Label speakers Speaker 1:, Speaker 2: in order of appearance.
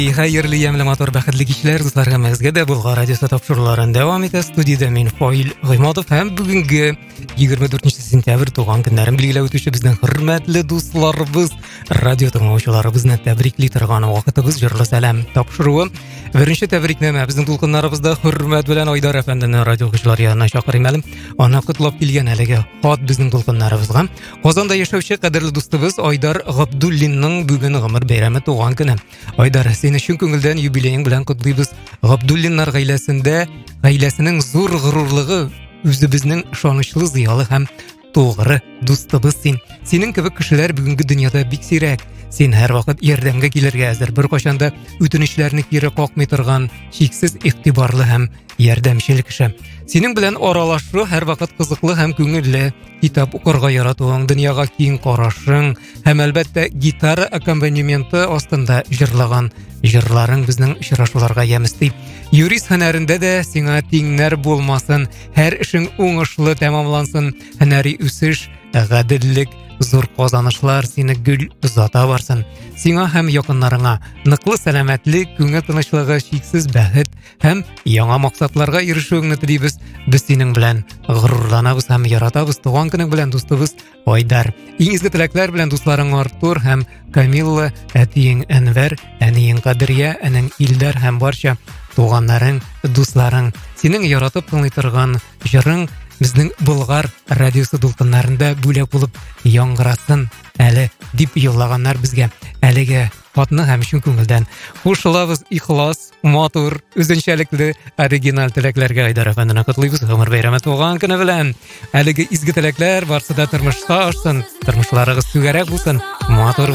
Speaker 1: Xayrli yamli motor baxtli kishlar do'stlarga mazgada Bulg'or radiosi topshiriqlarini davom etadi. Studiyada men Foil G'imodov ham bugungi 24-sentyabr tug'ilgan kunlarini belgilab o'tuvchi bizning hurmatli do'stlarimiz, radio tinglovchilarimizni tabrikli turgan vaqtimiz Jurli Salam topshiruvi. Birinchi tabriknoma bizning to'lqinlarimizda hurmat bilan Oydar afandining radio o'quvchilari yanına chaqirmalim. Ona qutlab kelgan haliga xot bizning to'lqinlarimizga. Qozonda yashovchi qadrli do'stimiz Oydar G'abdullinning bugun g'amir bayrami tug'ilgan kuni. Oydar, seni shun ko'ngildan yubileying bilan qutlaymiz. G'abdullinlar g'aylasining zo'r g'ururligi, o'zi bizning ishonchli ziyoli ham to'g'ri do'stimiz sen. Sening kabi kishilar bugungi dunyoda bek siyrak. Sen har vaqt yordamga kelirga hozir, bir qachonda o'tinishlarni kiri qoqmay turgan, cheksiz e'tiborli ham yordamchil kishi. Sening bilan oralashuv har vaqt qiziqli ham ko'ngilli. Kitob o'qirga yaratuving, dunyoga keng qarashing, ham albatta gitara akkompanimenti ostida ijralagan jurlaring bizning uchrashuvlarga yamisdi. Yurist hunarida da senga tenglar bo'lmasin, har ishing o'ngishli tamomlansin, hunariy o'sish, g'adillik, zo'r qozonishlar seni gul uzata barsin. Senga ham yaqinlaringga niqli salomatlik, ko'ngil tinchligi, cheksiz baxt ham yangi maqsadlarga erishishingni tilaymiz. Biz sening bilan g'ururlanamiz ham yaratamiz. Tug'ilgan kuning bilan do'stimiz Oydar. Ingizga tilaklar bilan do'stlaring Artur ham Kamilla, atiying Anvar, aniying Qadriya, aning Ildar ham barcha tug'anlaring, do'stlaring. Sening yaratib tinglaytirgan jiring bizning Bulg'or radiosi to'lqinlarida bo'lak bo'lib yong'irasin әлі deb yo'llaganlar bizga. Әлеге xotni ham shun ko'ngildan xushlavuz, ixlos, motor, o'zinchalikli original tilaklarga Oydar afandini qutlaymiz. G'amir bayrami tug'ilgan kuni bilan. Әлеге izgi tilaklar barsida turmushda oshsin, turmushlaringiz tugarak bo'lsin, motor